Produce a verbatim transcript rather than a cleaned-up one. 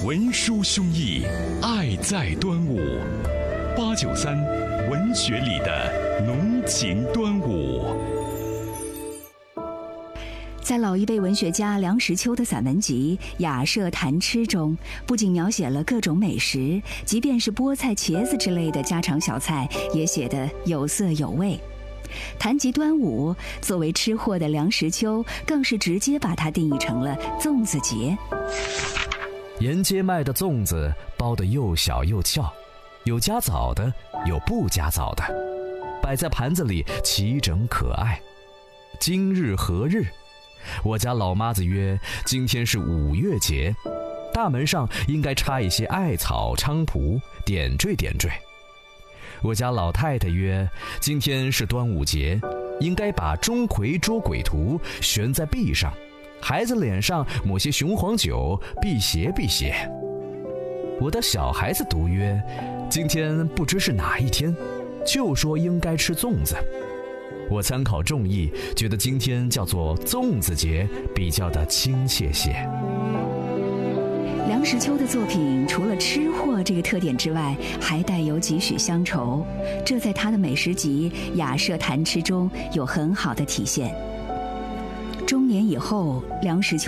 文殊兄弟，爱在端午。八九三，文学里的浓情端午。 在老一辈文学家梁实秋的散文集《雅舍谈吃》中，不仅描写了各种美食，即便是菠菜、茄子之类的家常小菜，也写得有色有味。谈及端午，作为吃货的梁实秋更是直接把它定义成了粽子节。 沿街卖的粽子包得又小又翘，有加枣的，有不加枣的，摆在盘子里齐整可爱。今日何日？我家老妈子曰，今天是五月节，大门上应该插一些艾草、菖蒲，点缀点缀。我家老太太曰，今天是端午节，应该把钟馗捉鬼图悬在壁上，孩子脸上抹些雄黄酒，辟邪辟邪。我的小孩子读曰，今天不知是哪一天，就说应该吃粽子。我参考众议，觉得今天叫做粽子节比较的亲切些。 梁实秋的作品除了吃货这个特点之外，还带有几许乡愁，这在他的美食集《雅舍谈吃》中有很好的体现。中年以后，梁实秋